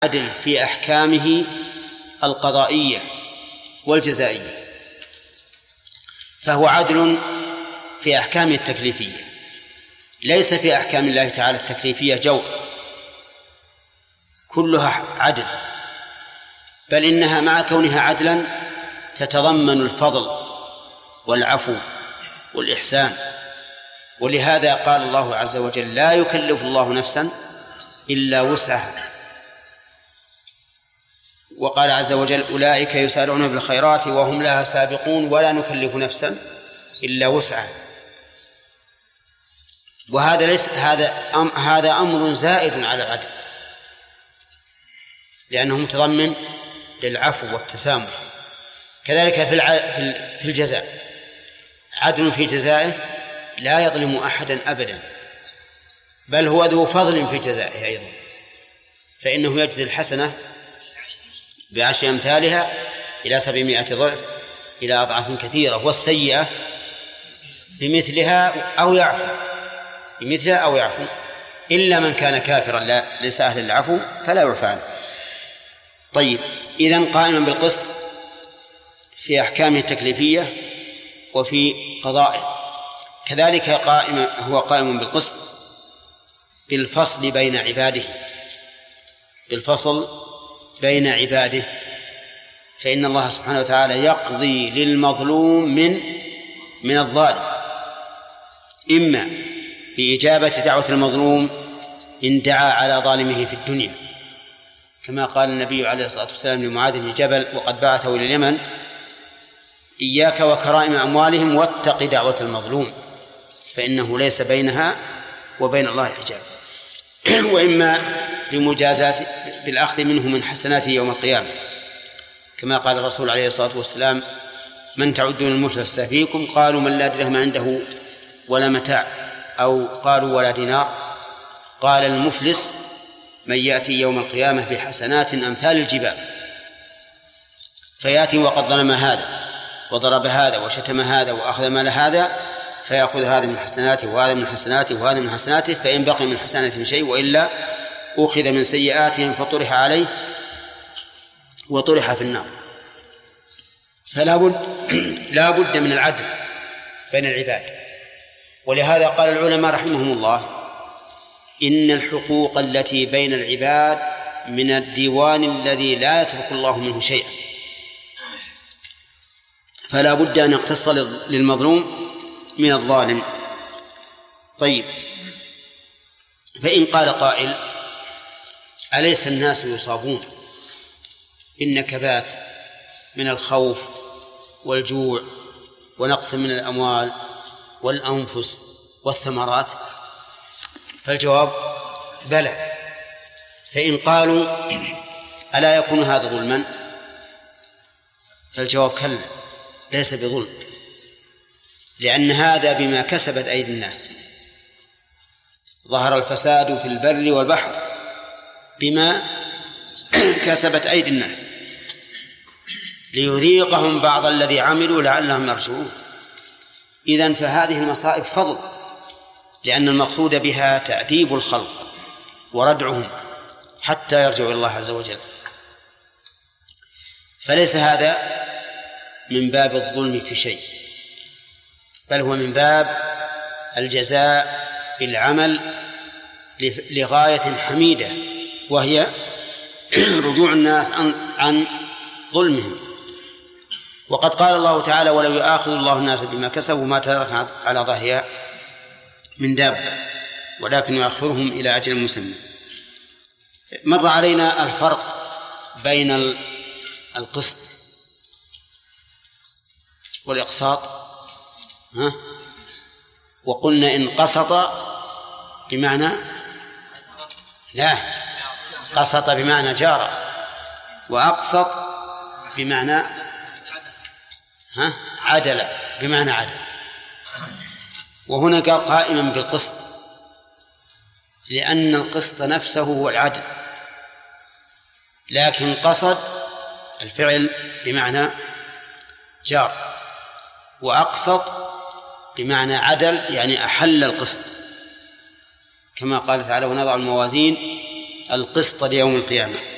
عدل في أحكامه القضائية والجزائية، فهو عدل في أحكامه التكليفية، ليس في أحكام الله تعالى التكليفية جور، كلها عدل، بل إنها مع كونها عدلا تتضمن الفضل والعفو والإحسان. ولهذا قال الله عز وجل: لا يكلف الله نفسا إلا وسعها. وقال عز وجل: أولئك يسارعون بالخيرات وهم لها سابقون ولا نكلف نفسا إلا وسعها. وهذا ليس هذا أمر زائد على العدل، لأنه متضمن للعفو والتسامح. كذلك في الجزاء، عدل في جزائه لا يظلم أحدا أبدا، بل هو ذو فضل في جزائه أيضا، فإنه يجزي الحسنة ب10 أمثالها إلى 700 ضعف إلى أضعاف كثيرة، والسيئة بمثلها أو يعفو إلا من كان كافرا ليس أهل العفو فلا يعفى عنه. طيب، إذن قائما بالقسط في أحكامه التكليفية وفي قضائه. كذلك هو قائم بالقسط بالفصل بين عباده، فإن الله سبحانه وتعالى يقضي للمظلوم من الظالم، إما بإجابة دعوة المظلوم إن دعا على ظالمه في الدنيا، كما قال النبي عليه الصلاة والسلام لمعاذ بن جبل وقد بعثه إلى اليمن: إياك وكرائم أموالهم واتق دعوة المظلوم فإنه ليس بينها وبين الله حجاب. وإما بمجازات بالأخذ منه من حسناته يوم القيامة، كما قال الرسول عليه الصلاة والسلام: من تعدون المفلس فيكم؟ قالوا: من لا درهم عنده ولا متاع، أو قالوا: ولا دينار. قال: المفلس من يأتي يوم القيامة بحسنات أمثال الجبال، فيأتي وقد ظلم هذا وضرب هذا وشتم هذا وأخذ مال هذا، فيأخذ هذا من حسناته وهذا من حسناته وهذا من حسناته، فإن بقي من حسناته شيء وإلا أخذ من سيئاتهم فطرح عليه وطرح في النار. فلا بد من العدل بين العباد. ولهذا قال العلماء رحمهم الله: إن الحقوق التي بين العباد من الديوان الذي لا يترك الله منه شيئا، فلا بد أن يقتص للمظلوم من الظالم. طيب، فإن قال قائل: أليس الناس يصابون بالنكبات من الخوف والجوع ونقص من الأموال والأنفس والثمرات؟ فالجواب: بلى. فإن قالوا: ألا يكون هذا ظلما؟ فالجواب: كلا، ليس بظلم، لأن هذا بما كسبت أيدي الناس. ظهر الفساد في البر والبحر بما كسبت أيدي الناس ليذيقهم بعض الذي عملوا لعلهم يرجعون. إذن فهذه المصائب فضل، لأن المقصود بها تأديب الخلق وردعهم حتى يرجعوا إلى الله عز وجل. فليس هذا من باب الظلم في شيء، بل هو من باب الجزاء بالعمل لغاية حميدة، وهي رجوع الناس عن ظلمهم. وقد قال الله تعالى: ولو يؤاخذ الله الناس بما كسبوا ما ترك على ظهرها من دابة ولكن يؤخرهم إلى أجل مسمى. مر علينا الفرق بين القسط والإقساط، وقلنا إن قسط بمعنى قسط بمعنى جار، وأقسط بمعنى عدل بمعنى عدل. وهنا قال قائما بالقسط، لأن القسط نفسه هو العدل، لكن قصد الفعل بمعنى جار، وأقسط بمعنى عدل يعني أحل القسط، كما قال تعالى: ونضع الموازين القسط ليوم القيامة.